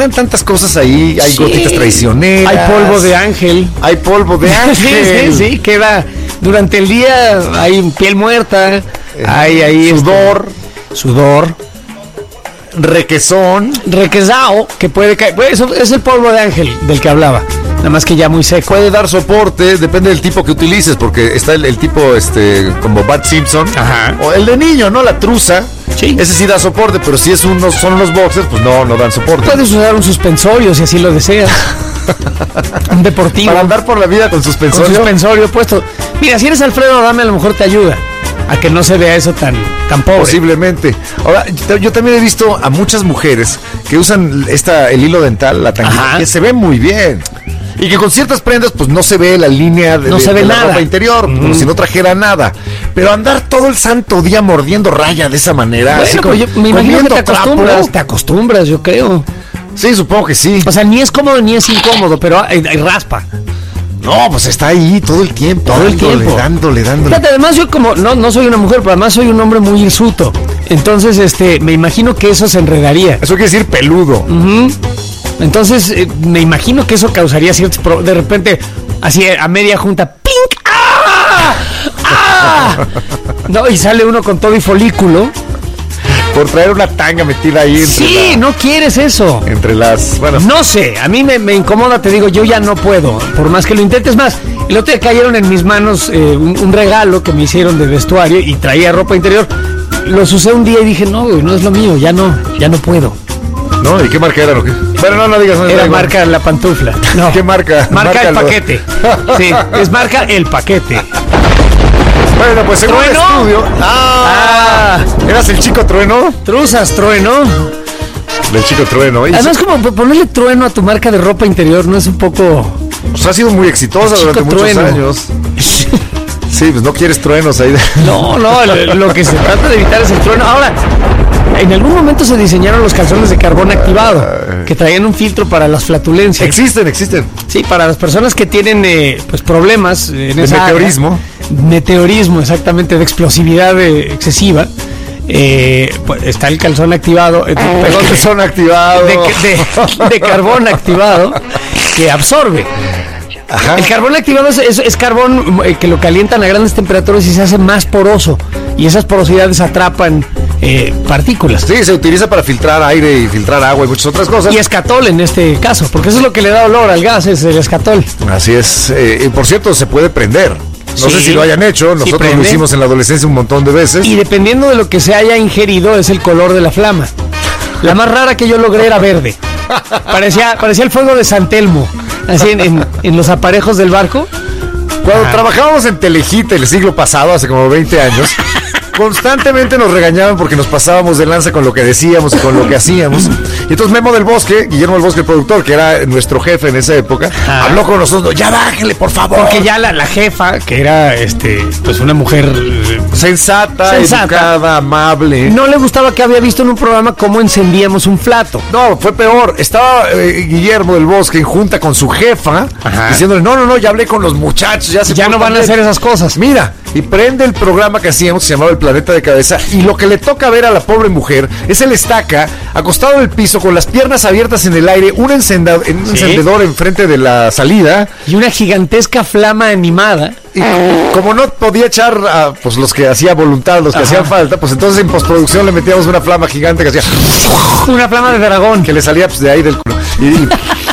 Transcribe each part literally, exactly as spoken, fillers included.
quedan tantas cosas ahí, hay Sí. gotitas traicioneras. Hay polvo de ángel. Hay polvo de ángel. Sí, sí, sí, queda durante el día, hay piel muerta, Eh, hay ahí sudor, este, sudor, requesón. requesao, que puede caer, pues eso es el polvo de ángel del que hablaba, nada más que ya muy seco. Puede dar soporte, depende del tipo que utilices, porque está el, el tipo este como Bart Simpson. Ajá. O el de niño, ¿no? La truza. Sí. Ese sí da soporte, pero si es unos, son unos boxers, pues no, no dan soporte. Puedes usar un suspensorio si así lo deseas. Un deportivo. Para andar por la vida con con suspensorio. suspensorio puesto. Mira, si eres Alfredo Adame, a lo mejor te ayuda a que no se vea eso tan, tan pobre. Posiblemente. Ahora, yo, yo también he visto a muchas mujeres que usan esta, el hilo dental, la tanguita, Ajá. que se ve muy bien. Y que con ciertas prendas, pues no se ve la línea de, No de- se ve de la nada. ropa interior, Ujú. como si no trajera nada. Pero andar todo el santo día mordiendo raya de esa manera, así Bueno, como- pero yo me imagino que comiendo te acostumbras, trapo. te acostumbras, yo creo. Sí, supongo que sí. O sea, ni es cómodo ni es incómodo, pero hay, hay raspa. No, pues está ahí todo el tiempo. Todo el dándole, tiempo. Dándole, dándole. Fíjate, además yo como, no, no soy una mujer, pero además soy un hombre muy hirsuto. Entonces, este, me imagino que eso se enredaría. Eso quiere decir peludo. Ujú. Entonces, eh, me imagino que eso causaría ciertos pro- de repente, así a media junta, ¡pink! ¡Ah! ¡Ah! No, y sale uno con todo y folículo. Por traer una tanga metida ahí entre, Sí, la- no quieres eso. entre las... Bueno, No sé, a mí me, me incomoda, te digo, yo ya no puedo, por más que lo intentes más. El otro día cayeron en mis manos eh, un, un regalo que me hicieron de vestuario y traía ropa interior. Los usé un día y dije, no, güey, no es lo mío, ya no, ya no puedo. ¿no? ¿Y qué marca era lo que? Bueno, no, no digas. No, Era da igual. marca la pantufla. No. ¿Qué marca? Marca el Márcalo. paquete. Sí, es marca el paquete. Bueno, pues según el ¿Trueno? estudio... ¡Ah! ¿Eras el chico trueno? Truzas, trueno. Del chico trueno. Y Además, como ponerle trueno a tu marca de ropa interior no es un poco... pues, ha sido muy exitosa Chico durante muchos trueno. años. Sí, pues no quieres truenos ahí. No, no, lo, lo que se trata de evitar es el trueno. Ahora, en algún momento se diseñaron los calzones de carbón activado, que traían un filtro para las flatulencias. Existen, existen. Sí, para las personas que tienen eh, pues problemas eh, en De esa área. meteorismo. Meteorismo, exactamente, de explosividad eh, excesiva. Eh, pues, está el calzón activado, eh, perdón, Que son activados. de, de- de carbón activado que absorbe. Ajá. El carbón activado es, es- es carbón eh, que lo calientan a grandes temperaturas y se hace más poroso. Y esas porosidades atrapan eh, partículas. Sí, se utiliza para filtrar aire y filtrar agua y muchas otras cosas. Y escatol en este caso, porque eso es lo que le da olor al gas, es el escatol. Así es. Eh, y por cierto, se puede prender. No Sí. sé si lo hayan hecho. Sí, Nosotros lo prende. hicimos en la adolescencia un montón de veces. Y dependiendo de lo que se haya ingerido es el color de la flama. La más rara que yo logré era verde. Parecía, parecía el fuego de San Telmo, así en, en- en los aparejos del barco. Cuando Ajá. trabajábamos en Telehit el siglo pasado, hace como veinte años, constantemente nos regañaban porque nos pasábamos de lanza con lo que decíamos y con lo que hacíamos. Y entonces Memo del Bosque, Guillermo del Bosque, el productor, que era nuestro jefe en esa época, Ajá. habló con nosotros, ya bájale, por favor. Porque ya la, la jefa, que era este, pues una mujer, eh, Sensata, Sensata. educada, amable. no le gustaba que había visto en un programa cómo encendíamos un flato. No, fue peor. Estaba eh, Guillermo del Bosque en junta con su jefa, Ajá. diciéndole, no, no, no, ya hablé con los muchachos, ya se Ya no portan van a bien". hacer esas cosas. Mira, y prende el programa que hacíamos, se llamaba El Planeta de Cabeza, y lo que le toca ver a la pobre mujer es el estaca, acostado en el piso, con las piernas abiertas en el aire, un, encenda- un Sí. encendedor enfrente de la salida, Y una gigantesca flama animada. y como no podía echar a pues, los que hacía voluntad, los que Ajá. hacían falta, pues entonces en postproducción le metíamos una flama gigante que hacía, Una flama de dragón. que le salía pues, de ahí del culo. Y, y-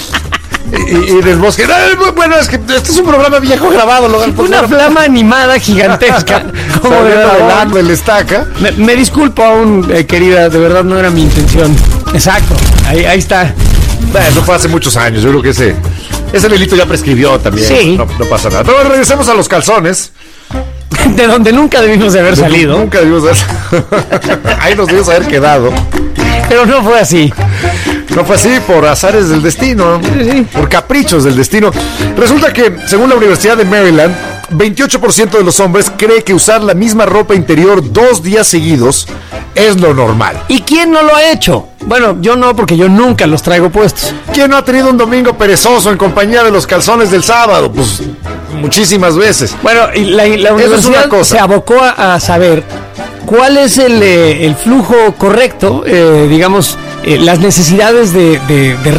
y- y del Bosque, "No, bueno, es que este es un programa viejo grabado, lo Una flama animada gigantesca. Como de Saliendo dragón. volando el estaca. Me, me disculpo aún, eh, querida, de verdad no era mi intención. Exacto, ahí, ahí está. Bueno, eso fue hace muchos años, yo creo que ese, ese delito ya prescribió también. Sí. No, no pasa nada. Pero bueno, regresemos a los calzones. De donde nunca debimos de haber salido. Nunca debimos haber... Ahí nos debimos haber quedado. Pero no fue así. No fue así por azares del destino, sí. por caprichos del destino. Resulta que, según la Universidad de Maryland, veintiocho por ciento de los hombres cree que usar la misma ropa interior dos días seguidos es lo normal. ¿Y quién no lo ha hecho? Bueno, yo no, porque yo nunca los traigo puestos. ¿Quién no ha tenido un domingo perezoso en compañía de los calzones del sábado? Pues muchísimas veces. Bueno, y la, la Eso es universidad una cosa. se abocó a, a saber cuál es el, eh, el flujo correcto, eh, digamos, eh, las necesidades de, de, de